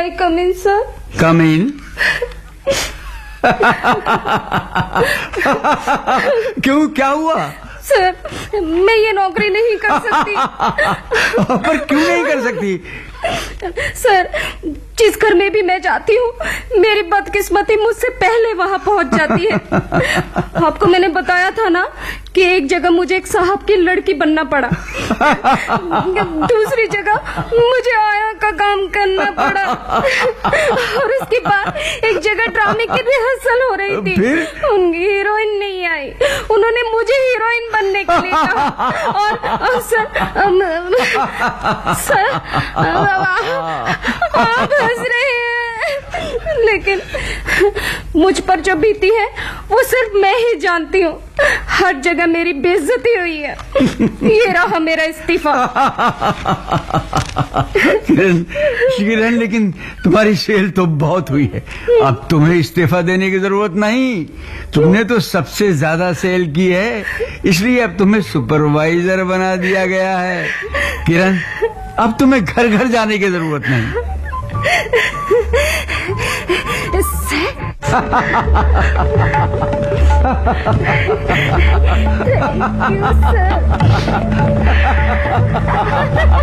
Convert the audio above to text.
कम इन sir? कम इन? क्यों, क्या हुआ? सर, मैं ये नौकरी नहीं कर सकती। पर क्यों नहीं कर सकती? सर, जिस घर में भी मैं जाती हूँ, मेरी बदकिस्मती मुझसे पहले वहाँ पहुँच जाती है। आपको मैंने बताया था ना कि एक जगह मुझे एक साहब की लड़की बनना पड़ा, दूसरी जगह मुझे आया का काम करना पड़ा, और उसके बाद एक जगह ड्रामे की रिहर्सल हो रही थी। उनकी हीरोइन नहीं आई, उन्होंने मुझे हीरोइन बनने के लिए कहा। और सर आप हंस रहे हैं, लेकिन मुझ पर जो बीती है वो सिर्फ मैं ही जानती हूँ। हर जगह मेरी बेइज्जती हुई है। ये रहा मेरा इस्तीफा। किरण, लेकिन तुम्हारी सेल तो बहुत हुई है, अब तुम्हें इस्तीफा देने की जरूरत नहीं। तुमने तो सबसे ज्यादा सेल की है, इसलिए अब तुम्हें सुपरवाइजर बना दिया गया है। किरण, अब तुम्हें घर घर जाने की जरूरत नहीं। Thank you, sir.